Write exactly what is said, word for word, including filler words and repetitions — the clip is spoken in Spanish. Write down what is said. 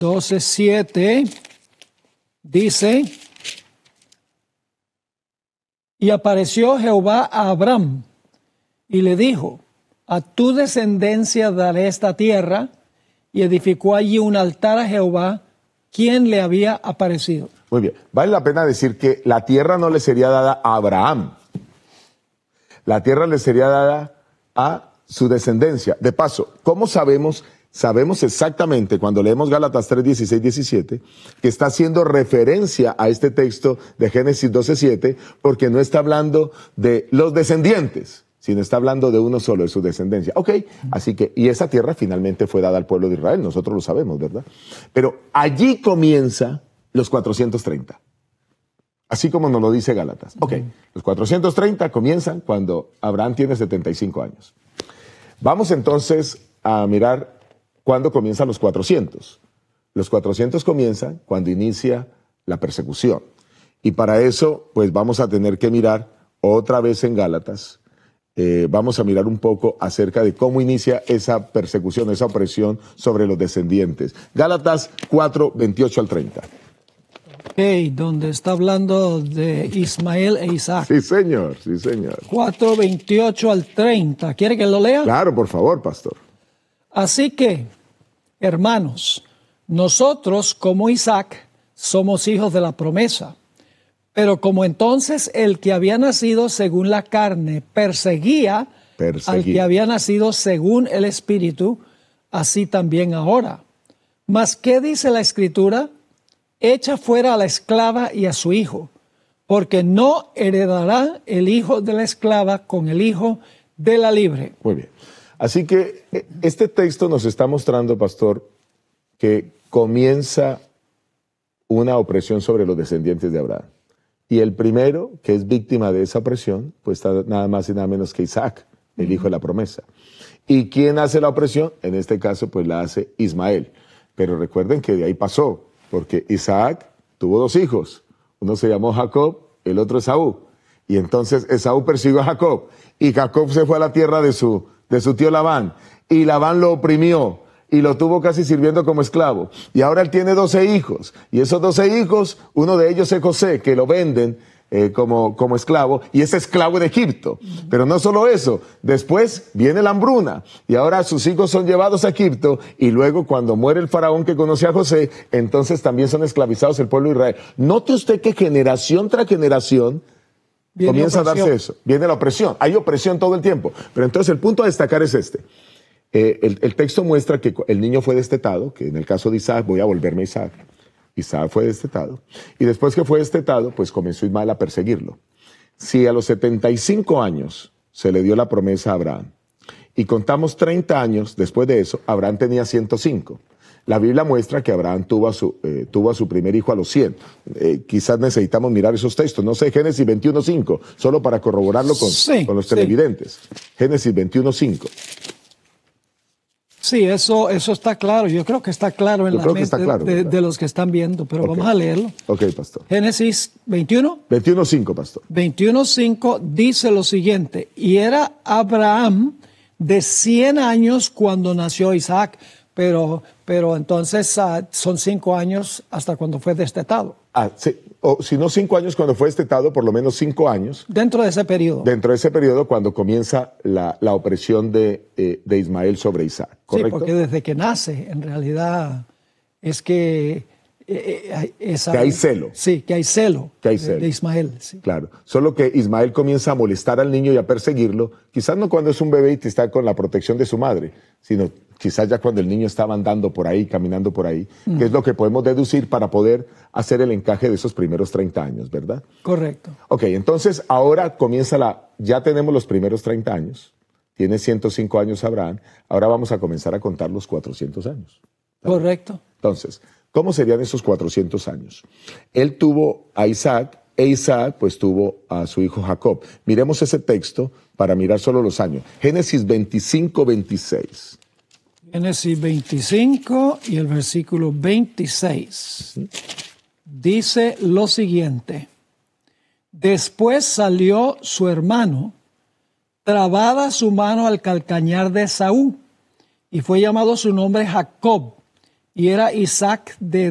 doce siete dice, y apareció Jehová a Abraham y le dijo, a tu descendencia daré esta tierra, y edificó allí un altar a Jehová, quien le había aparecido. Muy bien, vale la pena decir que la tierra no le sería dada a Abraham, la tierra le sería dada a su descendencia. De paso, ¿cómo sabemos? Sabemos exactamente cuando leemos Gálatas tres, dieciséis, diecisiete, que está haciendo referencia a este texto de Génesis doce siete, porque no está hablando de los descendientes, sino está hablando de uno solo, de su descendencia. Ok, así que, y esa tierra finalmente fue dada al pueblo de Israel, nosotros lo sabemos, ¿verdad? Pero allí comienza los cuatrocientos treinta, así como nos lo dice Gálatas. Ok, los cuatrocientos treinta comienzan cuando Abraham tiene setenta y cinco años. Vamos entonces a mirar cuándo comienzan los cuatrocientos. Los cuatrocientos comienzan cuando inicia la persecución. Y para eso, pues vamos a tener que mirar otra vez en Gálatas. Eh, vamos a mirar un poco acerca de cómo inicia esa persecución, esa opresión sobre los descendientes. Gálatas cuatro, veintiocho al treinta. Ok, donde está hablando de Ismael e Isaac. Sí, señor, sí, señor. cuatro, veintiocho al treinta. ¿Quiere que lo lea? Claro, por favor, pastor. Así que, hermanos, nosotros como Isaac somos hijos de la promesa. Pero como entonces el que había nacido según la carne perseguía, perseguía al que había nacido según el Espíritu, así también ahora. Mas, ¿qué dice la Escritura? Echa fuera a la esclava y a su hijo, porque no heredará el hijo de la esclava con el hijo de la libre. Muy bien. Así que este texto nos está mostrando, pastor, que comienza una opresión sobre los descendientes de Abraham. Y el primero que es víctima de esa opresión, pues está nada más y nada menos que Isaac, el hijo de la promesa. ¿Y quién hace la opresión? En este caso, pues la hace Ismael. Pero recuerden que de ahí pasó, porque Isaac tuvo dos hijos. Uno se llamó Jacob, el otro Esaú. Y entonces Esaú persiguió a Jacob. Y Jacob se fue a la tierra de su, de su tío Labán. Y Labán lo oprimió. Y lo tuvo casi sirviendo como esclavo. Y ahora él tiene doce hijos. Y esos doce hijos, uno de ellos es José, que lo venden eh, como, como esclavo. Y es esclavo de Egipto. Pero no solo eso. Después viene la hambruna. Y ahora sus hijos son llevados a Egipto. Y luego cuando muere el faraón que conoce a José, entonces también son esclavizados el pueblo de Israel. Note usted que generación tras generación viene comienza opresión. A darse eso. Viene la opresión. Hay opresión todo el tiempo. Pero entonces el punto a destacar es este. Eh, el, el texto muestra que el niño fue destetado, que en el caso de Isaac, voy a volverme a Isaac, Isaac fue destetado, y después que fue destetado, pues comenzó Ismael a perseguirlo. Si a los setenta y cinco años se le dio la promesa a Abraham, y contamos treinta años después de eso, Abraham tenía ciento cinco. La Biblia muestra que Abraham tuvo a su, eh, tuvo a su primer hijo a los cien. Eh, quizás necesitamos mirar esos textos, no sé, Génesis veintiuno cinco, solo para corroborarlo con, sí, con los sí. televidentes. Génesis veintiuno cinco. Sí, eso, eso está claro. Yo creo que está claro en Yo la creo que mente está claro, de, de los que están viendo, pero okay. Vamos a leerlo. Ok, pastor. Génesis veintiuno. veintiuno cinco, pastor. veintiuno cinco dice lo siguiente, y era Abraham de cien años cuando nació Isaac, pero, pero entonces uh, son cinco años hasta cuando fue destetado. Ah, sí. O si no cinco años cuando fue destetado, por lo menos cinco años. Dentro de ese periodo. Dentro de ese periodo cuando comienza la, la opresión de, eh, de Ismael sobre Isaac, ¿correcto? Sí, porque desde que nace, en realidad, es que... Eh, esa, que hay celo. Sí, que hay celo, que hay de, celo. de Ismael. Sí. Claro, solo que Ismael comienza a molestar al niño y a perseguirlo, quizás no cuando es un bebé y está con la protección de su madre, sino quizás ya cuando el niño estaba andando por ahí, caminando por ahí, mm. que es lo que podemos deducir para poder hacer el encaje de esos primeros treinta años, ¿verdad? Correcto. Ok, entonces ahora comienza la, ya tenemos los primeros treinta años, tiene ciento cinco años Abraham, ahora vamos a comenzar a contar los cuatrocientos años. ¿Vale? Correcto. Entonces, ¿cómo serían esos cuatrocientos años? Él tuvo a Isaac, e Isaac pues tuvo a su hijo Jacob. Miremos ese texto para mirar solo los años. Génesis veinticinco, veintiséis. Génesis veinticinco y el versículo veintiséis. Dice lo siguiente. Después salió su hermano, trabada su mano al calcañar de Esaú, y fue llamado su nombre Jacob. y era Isaac de